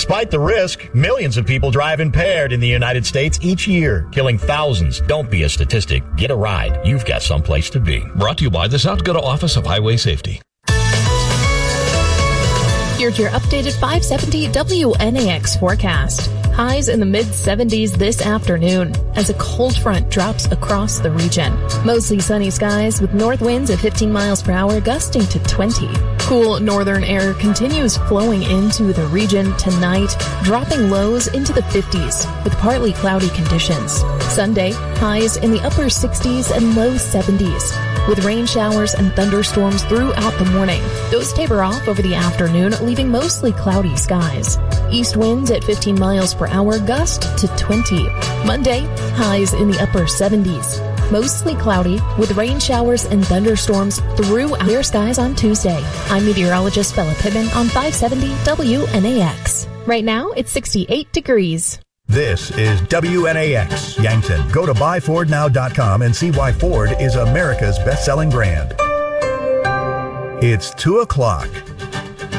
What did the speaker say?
Despite the risk, millions of people drive impaired in the United States each year, killing thousands. Don't be a statistic. Get a ride. You've got someplace to be. Brought to you by the South Dakota Office of Highway Safety. Here's your updated 570 WNAX forecast. Highs in the mid-70s this afternoon as a cold front drops across the region. Mostly sunny skies with north winds at 15 miles per hour gusting to 20. Cool northern air continues flowing into the region tonight, dropping lows into the 50s with partly cloudy conditions. Sunday, highs in the upper 60s and low 70s. With rain showers and thunderstorms throughout the morning. Those taper off over the afternoon, leaving mostly cloudy skies. East winds at 15 miles per hour gust to 20. Monday, highs in the upper 70s. Mostly cloudy with rain showers and thunderstorms throughout clear skies on Tuesday. I'm meteorologist Bella Pittman on 570 WNAX. Right now, it's 68 degrees. This is WNAX Yankton. Go to buyfordnow.com and see why Ford is America's best-selling brand. It's 2 o'clock.